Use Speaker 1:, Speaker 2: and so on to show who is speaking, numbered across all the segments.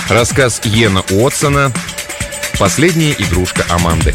Speaker 1: Рассказ Йена Уотсона «Последняя игрушка Аманды».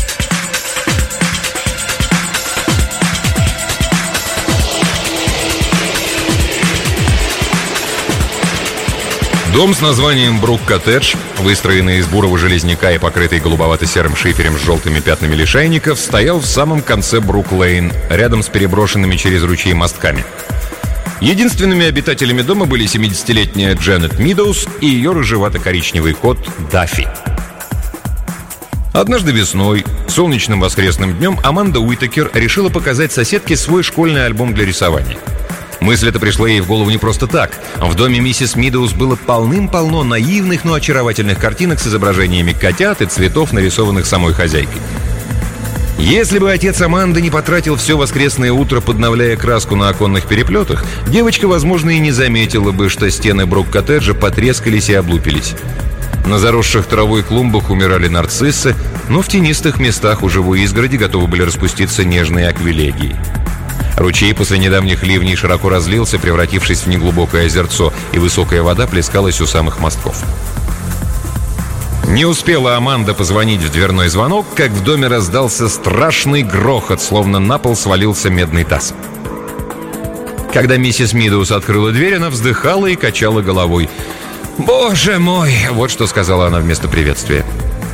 Speaker 1: Дом с названием Брук-коттедж, выстроенный из бурого железняка и покрытый голубовато-серым шиферем с желтыми пятнами лишайников, стоял в самом конце Брук-лейн, рядом с переброшенными через ручей мостками. Единственными обитателями дома были 70-летняя Дженнет Мидоуз и ее рыжевато-коричневый кот Даффи. Однажды весной, солнечным воскресным днем, Аманда Уитакер решила показать соседке свой школьный альбом для рисования. Мысль эта пришла ей в голову не просто так. В доме миссис Мидоуз было полным-полно наивных, но очаровательных картинок с изображениями котят и цветов, нарисованных самой хозяйкой. Если бы отец Аманды не потратил все воскресное утро, подновляя краску на оконных переплетах, девочка, возможно, и не заметила бы, что стены Брук-коттеджа потрескались и облупились. На заросших травой клумбах умирали нарциссы, но в тенистых местах у живой изгороди готовы были распуститься нежные аквилегии. Ручей после недавних ливней широко разлился, превратившись в неглубокое озерцо, и высокая вода плескалась у самых мостков. Не успела Аманда позвонить в дверной звонок, как в доме раздался страшный грохот, словно на пол свалился медный таз. Когда миссис Мидоуз открыла дверь, она вздыхала и качала головой. «Боже мой!» — вот что сказала она вместо приветствия.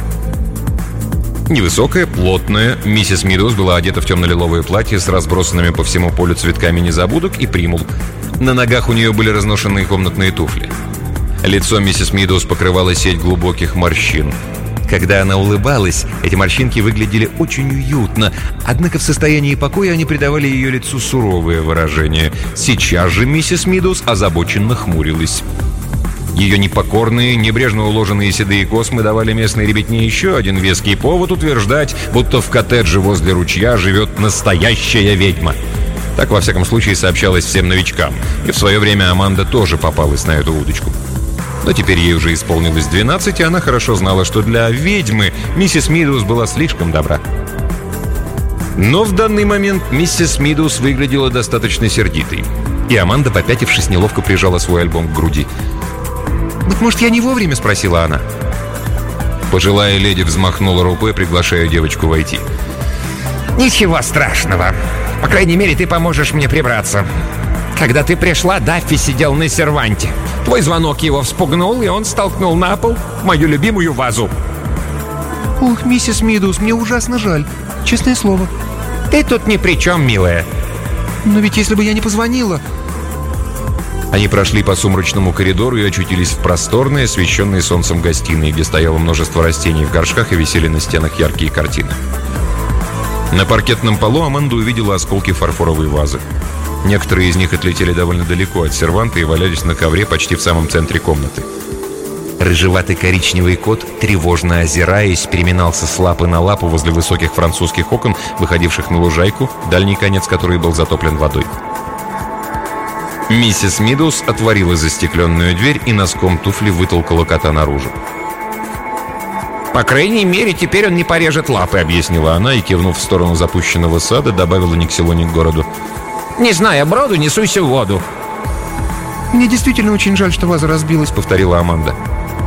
Speaker 1: Невысокая, плотная, миссис Мидоуз была одета в темно-лиловое платье с разбросанными по всему полю цветками незабудок и примул. На ногах у нее были разношенные комнатные туфли. Лицо миссис Мидоуз покрывала сеть глубоких морщин. Когда она улыбалась, эти морщинки выглядели очень уютно, однако в состоянии покоя они придавали ее лицу суровое выражение. Сейчас же миссис Мидоуз озабоченно хмурилась. Ее непокорные, небрежно уложенные седые космы давали местной ребятне еще один веский повод утверждать, будто в коттедже возле ручья живет настоящая ведьма. Так, во всяком случае, сообщалось всем новичкам. И в свое время Аманда тоже попалась на эту удочку. Но теперь ей уже исполнилось 12, и она хорошо знала, что для ведьмы миссис Мидоуз была слишком добра. Но в данный момент миссис Мидоуз выглядела достаточно сердитой. И Аманда, попятившись, неловко прижала свой альбом к груди. «Быть может, я не вовремя?» — спросила она. Пожилая леди взмахнула рукой, приглашая девочку войти.
Speaker 2: «Ничего страшного. По крайней мере, ты поможешь мне прибраться. Когда ты пришла, Даффи сидел на серванте. Твой звонок его вспугнул, и он столкнул на пол мою любимую вазу».
Speaker 3: «Ох, миссис Мидоуз, мне ужасно жаль. Честное слово».
Speaker 2: «Ты тут ни при чем, милая».
Speaker 3: «Но ведь если бы я не позвонила...»
Speaker 1: Они прошли по сумрачному коридору и очутились в просторной, освещенной солнцем гостиной, где стояло множество растений в горшках и висели на стенах яркие картины. На паркетном полу Аманда увидела осколки фарфоровой вазы. Некоторые из них отлетели довольно далеко от серванта и валялись на ковре почти в самом центре комнаты. Рыжеватый коричневый кот, тревожно озираясь, переминался с лапы на лапу возле высоких французских окон, выходивших на лужайку, дальний конец которой был затоплен водой. Миссис Мидоуз отворила застекленную дверь и носком туфли вытолкала кота наружу.
Speaker 2: «По крайней мере, теперь он не порежет лапы», —
Speaker 1: объяснила она и, кивнув в сторону запущенного сада, добавила ни к селу, ни к городу.
Speaker 2: «Не зная броду, не суйся в воду».
Speaker 3: «Мне действительно очень жаль, что ваза разбилась», —
Speaker 1: повторила Аманда.